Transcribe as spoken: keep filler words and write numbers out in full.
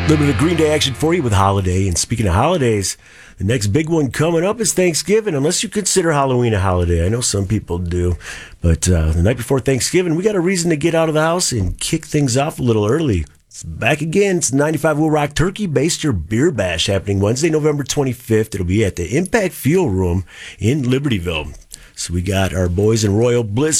A little bit of Green Day action for you with Holiday. And speaking of holidays, the next big one coming up is Thanksgiving, unless you consider Halloween a holiday. I know some people do. But uh, the night before Thanksgiving, we got a reason to get out of the house and kick things off a little early. It's back again. It's ninety-five Will Rock Turkey Baster Beer Bash happening Wednesday, November twenty-fifth. It'll be at the Impact Fuel Room in Libertyville. So we got our boys in Royal Bliss